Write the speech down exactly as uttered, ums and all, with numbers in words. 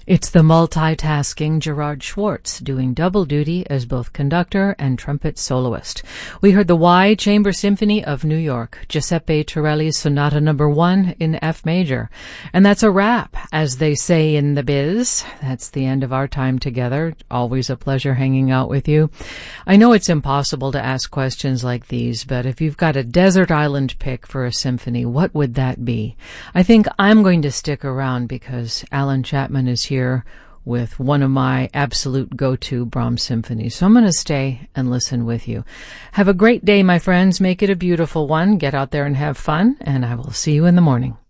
It's the multitasking Gerard Schwartz doing double duty as both conductor and trumpet soloist. We heard the Y Chamber Symphony of New York, Giuseppe Torelli's Sonata Number One in F major. And that's a wrap, as they say in the biz. That's the end of our time together. Always a pleasure hanging out with you. I know it's impossible to ask questions like these, but if you've got a desert island pick for a symphony, what would that be? I think I'm going to stick around because Alan Chapman is here with one of my absolute go-to Brahms symphonies. So I'm going to stay and listen with you. Have a great day, my friends. Make it a beautiful one. Get out there and have fun, and I will see you in the morning.